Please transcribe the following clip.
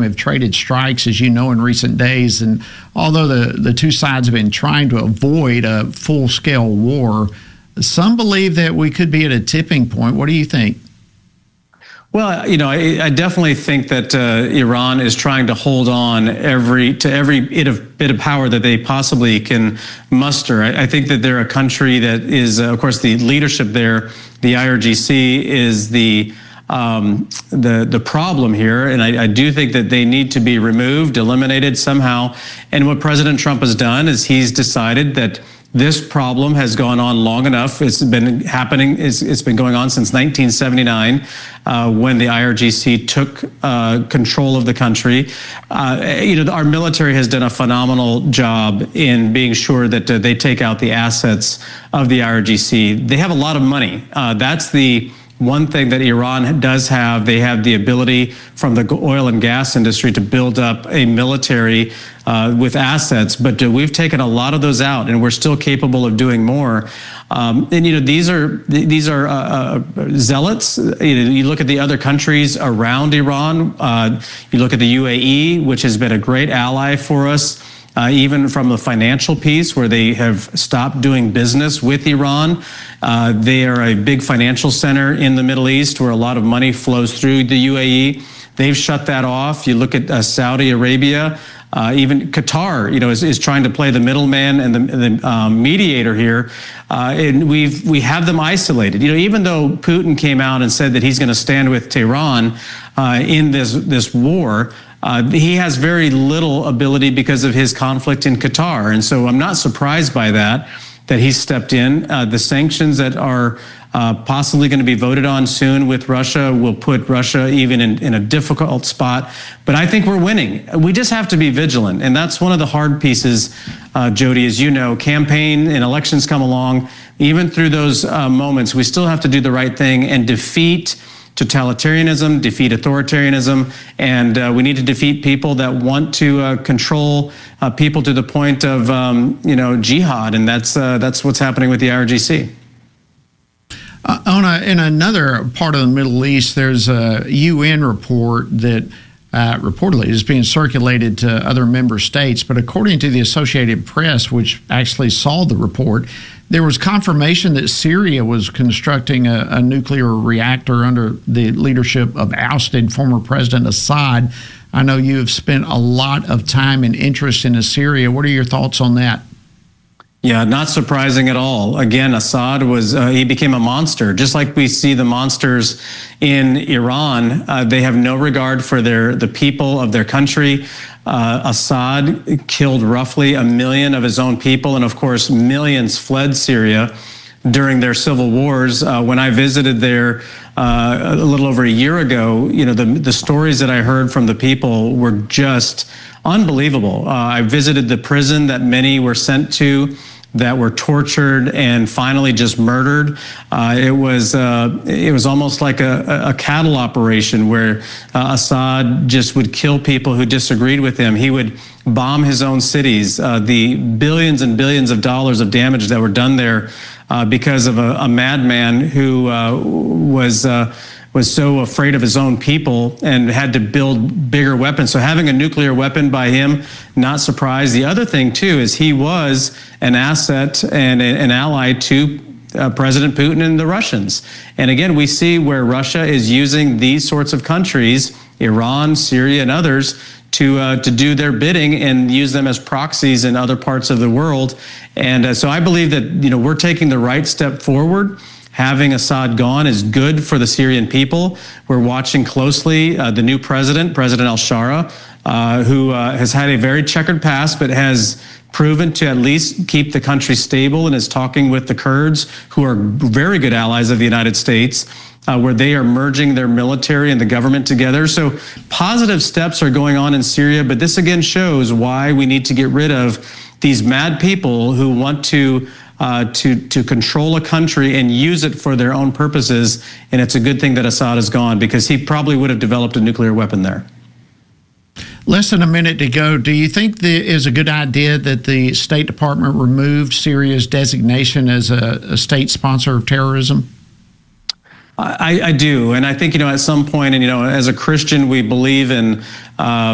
have traded strikes, as you know, in recent days. And although the two sides have been trying to avoid a full-scale war, some believe that we could be at a tipping point. What do you think? Well, I definitely think that Iran is trying to hold on to every bit of power that they possibly can muster. I think that they're a country that is, of course, the leadership there, the IRGC, is the problem here, and I do think that they need to be removed, eliminated somehow. And what President Trump has done is he's decided that this problem has gone on long enough. It's been happening. It's been going on since 1979, when the IRGC took control of the country. Our military has done a phenomenal job in being sure that they take out the assets of the IRGC. They have a lot of money. That's the one thing that Iran does have. They have the ability from the oil and gas industry to build up a military with assets, but we've taken a lot of those out, and we're still capable of doing more. And these are zealots. You look at the other countries around Iran. You look at the UAE, which has been a great ally for us. Even from the financial piece, where they have stopped doing business with Iran. They are a big financial center in the Middle East where a lot of money flows through the UAE. They've shut that off. You look at Saudi Arabia, even Qatar, is trying to play the middleman and the mediator here. And we have them isolated. Even though Putin came out and said that he's going to stand with Tehran in this war, he has very little ability because of his conflict in Qatar. And so I'm not surprised by that he's stepped in. The sanctions that are possibly going to be voted on soon with Russia will put Russia even in a difficult spot. But I think we're winning. We just have to be vigilant. And that's one of the hard pieces, Jody, as you know. Campaign and elections come along. Even through those moments, we still have to do the right thing and defeat totalitarianism, defeat authoritarianism, and we need to defeat people that want to control people to the point of jihad, and that's what's happening with the IRGC. In another part of the Middle East, there's a UN report that reportedly is being circulated to other member states, but according to the Associated Press, which actually saw the report, there was confirmation that Syria was constructing a nuclear reactor under the leadership of ousted former President Assad. I know you have spent a lot of time and interest in Syria. What are your thoughts on that? Yeah, not surprising at all. Again, Assad he became a monster. Just like we see the monsters in Iran, they have no regard for the people of their country. Assad killed roughly 1 million of his own people, and of course, millions fled Syria during their civil wars. When I visited there a little over a year ago, the stories that I heard from the people were just unbelievable. I visited the prison that many were sent to, that were tortured and finally just murdered. It was almost like a cattle operation where Assad just would kill people who disagreed with him. He would bomb his own cities. The billions and billions of dollars of damage that were done there because of a madman who was so afraid of his own people and had to build bigger weapons. So having a nuclear weapon by him, not surprised. The other thing, too, is he was an asset and an ally to President Putin and the Russians. And again, we see where Russia is using these sorts of countries, Iran, Syria, and others, to do their bidding and use them as proxies in other parts of the world. And so I believe that we're taking the right step forward. Having Assad gone is good for the Syrian people. We're watching closely the new president, President al-Shara, who has had a very checkered past, but has proven to at least keep the country stable and is talking with the Kurds, who are very good allies of the United States, where they are merging their military and the government together. So positive steps are going on in Syria, but this again shows why we need to get rid of these mad people who want to control a country and use it for their own purposes. And it's a good thing that Assad is gone, because he probably would have developed a nuclear weapon there. Less than a minute to go. Do you think it is a good idea that the State Department removed Syria's designation as a state sponsor of terrorism? I do. And I think, at some point, and, as a Christian, we believe in